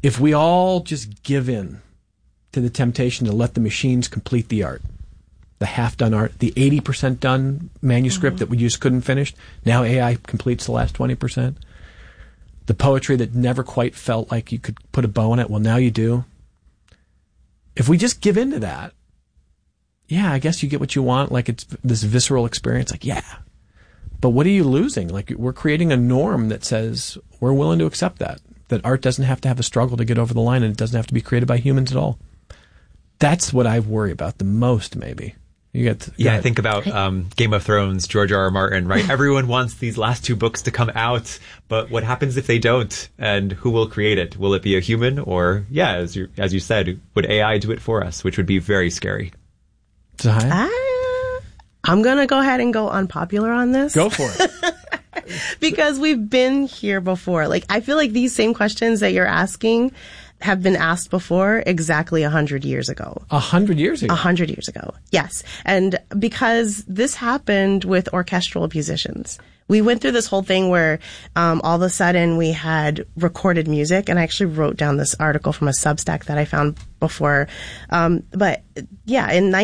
if we all just give in to the temptation to let the machines complete the art, the half-done art, the 80% done manuscript that we just couldn't finish, now AI completes the last 20%. The poetry that never quite felt like you could put a bow on it, well, now you do. If we just give in to that, yeah, I guess you get what you want, like it's this visceral experience, like, yeah. But what are you losing? Like, we're creating a norm that says we're willing to accept that art doesn't have to have a struggle to get over the line, and it doesn't have to be created by humans at all. That's what I worry about the most, maybe. I think about Game of Thrones, George R.R. Martin, right? Everyone wants these last 2 books to come out, but what happens if they don't? And who will create it? Will it be a human? Or, as you said, would AI do it for us, which would be very scary. Zahia? I'm going to go ahead and go unpopular on this. Go for it. Because we've been here before. Like, I feel like these same questions that you're asking have been asked before exactly 100 years ago. 100 years ago? 100 years ago, yes. And because this happened with orchestral musicians. We went through this whole thing where all of a sudden we had recorded music, and I actually wrote down this article from a Substack that I found before. But yeah, in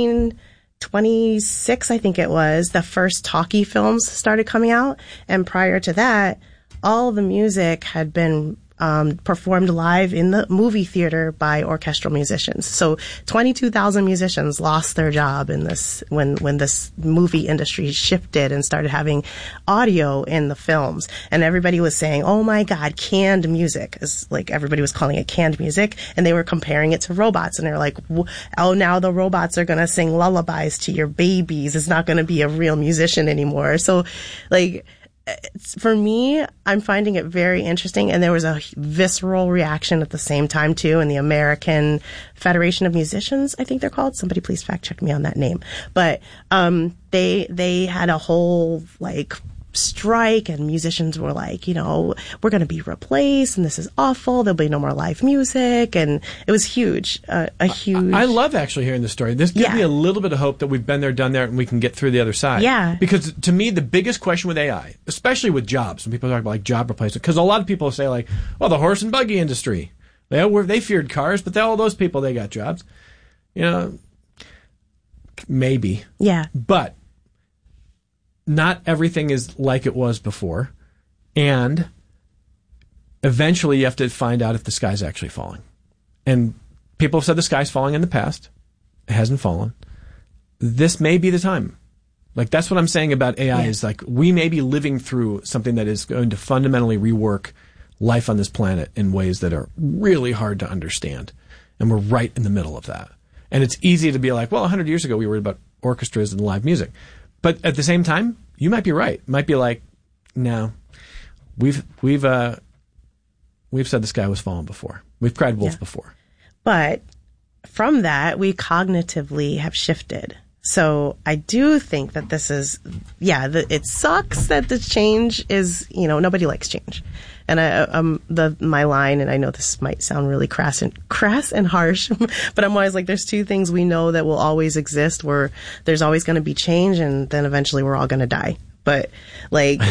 1926, I think it was, the first talkie films started coming out. And prior to that, all the music had been performed live in the movie theater by orchestral musicians. So 22,000 musicians lost their job in this when this movie industry shifted and started having audio in the films. And everybody was saying, oh my God, canned music. Is like everybody was calling it canned music, and they were comparing it to robots. And they're like, oh, now the robots are going to sing lullabies to your babies. It's not going to be a real musician anymore. So like, for me, I'm finding it very interesting, and there was a visceral reaction at the same time too in the American Federation of Musicians, I think they're called. Somebody please fact check me on that name. But they had a whole like strike, and musicians were like, we're going to be replaced, and this is awful. There'll be no more live music, and it was huge. A huge. I love actually hearing this story. This gives me a little bit of hope that we've been there, done that, and we can get through the other side. Yeah. Because to me, the biggest question with AI, especially with jobs, when people talk about like job replacement, because a lot of people say like, well, the horse and buggy industry, they feared cars, but all those people, they got jobs. Maybe. Yeah. But not everything is like it was before, and eventually you have to find out if the sky's actually falling. And people have said the sky's falling in the past. It hasn't fallen. This may be the time. Like, that's what I'm saying about AI is like, we may be living through something that is going to fundamentally rework life on this planet in ways that are really hard to understand. And we're right in the middle of that. And it's easy to be like, well, 100 years ago we worried about orchestras and live music. But at the same time, you might be right. It might be like, no, we've said the sky was falling before. We've cried wolf before. But from that, we cognitively have shifted. So I do think that this is, it sucks that the change is, nobody likes change. And my line, and I know this might sound really crass and harsh, but I'm always like, there's 2 things we know that will always exist, where there's always going to be change, and then eventually we're all going to die. But like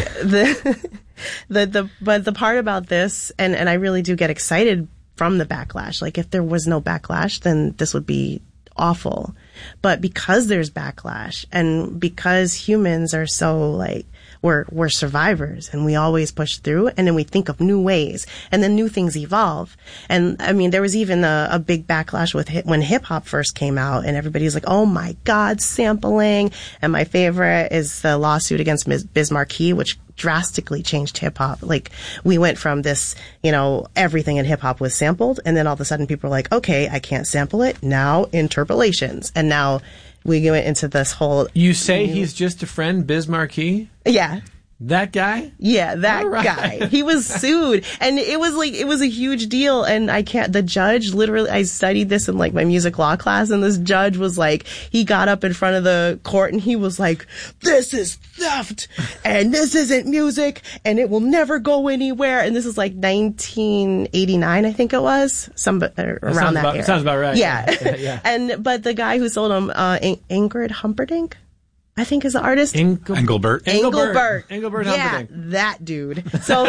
the part about this, and I really do get excited from the backlash. Like, if there was no backlash, then this would be awful. But because there's backlash, and because humans are so like, we're survivors, and we always push through, and then we think of new ways, and then new things evolve. And I mean, there was even a big backlash with when hip hop first came out, and everybody's like, oh my God, sampling. And my favorite is the lawsuit against Biz Markie, which drastically changed hip hop. Like, we went from this, everything in hip hop was sampled, and then all of a sudden people were like, okay, I can't sample it. Now interpolations. And now we went into this whole... You say he's just a friend, Biz Markie? Yeah. That guy? Yeah, that guy. He was sued, and it was a huge deal. And the judge literally, I studied this in like my music law class, and this judge was like, he got up in front of the court and he was like, this is theft, and this isn't music, and it will never go anywhere. And this is like 1989, I think it was, around that era. Sounds about right. Yeah. But the guy who sold him, Ingrid Humperdinck, I think is the artist. Engelbert. Engelbert. Yeah, Humperdinck. That dude. So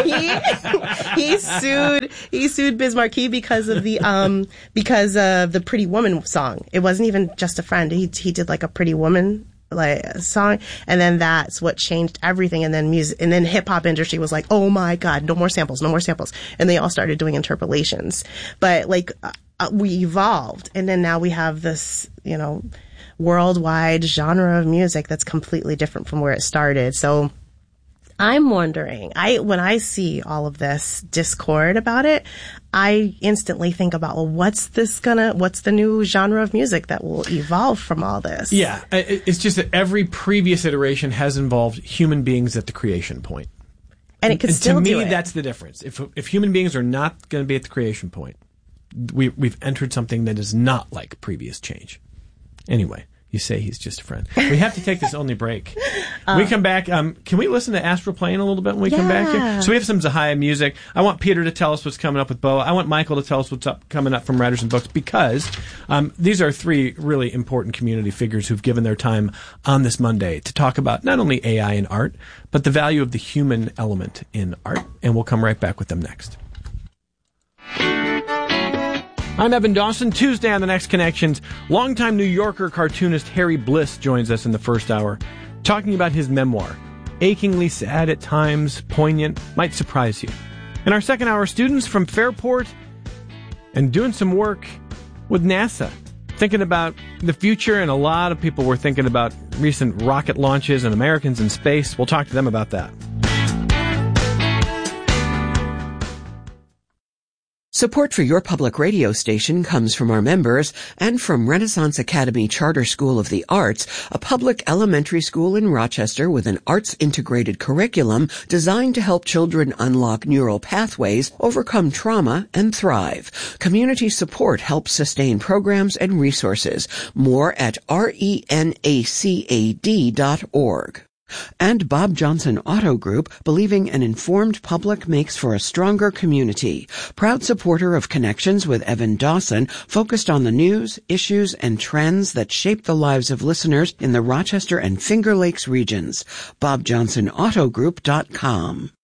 he sued Biz Markie because of the Pretty Woman song. It wasn't even Just a Friend. He did like a Pretty Woman song, and then that's what changed everything. And then hip hop industry was like, oh my God, no more samples, and they all started doing interpolations. But we evolved, and then now we have this, worldwide genre of music that's completely different from where it started. So I'm wondering, when I see all of this discord about it, I instantly think about, well, what's the new genre of music that will evolve from all this? Yeah, it's just that every previous iteration has involved human beings at the creation point. And it could still do it. To me, that's the difference. If human beings are not going to be at the creation point, we've entered something that is not like previous change. Anyway, you say he's just a friend. We have to take this only break. We come back. Can we listen to Astral Plane a little bit when we come back here? So we have some Zahaya music. I want Peter to tell us what's coming up with Bo. I want Michael to tell us what's coming up from Writers and Books, because these are three really important community figures who've given their time on this Monday to talk about not only AI and art, but the value of the human element in art. And we'll come right back with them next. I'm Evan Dawson. Tuesday on The Next Connections, longtime New Yorker cartoonist Harry Bliss joins us in the first hour, talking about his memoir. Achingly sad at times, poignant, might surprise you. In our second hour, students from Fairport and doing some work with NASA, thinking about the future, and a lot of people were thinking about recent rocket launches and Americans in space. We'll talk to them about that. Support for your public radio station comes from our members and from Renaissance Academy Charter School of the Arts, a public elementary school in Rochester with an arts-integrated curriculum designed to help children unlock neural pathways, overcome trauma, and thrive. Community support helps sustain programs and resources. More at renacad.org. And Bob Johnson Auto Group, believing an informed public makes for a stronger community. Proud supporter of Connections with Evan Dawson, focused on the news, issues, and trends that shape the lives of listeners in the Rochester and Finger Lakes regions. BobJohnsonAutoGroup.com.